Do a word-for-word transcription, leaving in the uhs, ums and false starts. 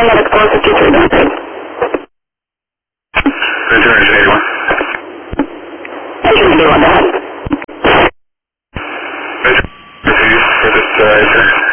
nine minutes four fifty-three, go ahead. Roger, engine eighty-one. Engine eighty-one, go ahead. Roger, for this, uh,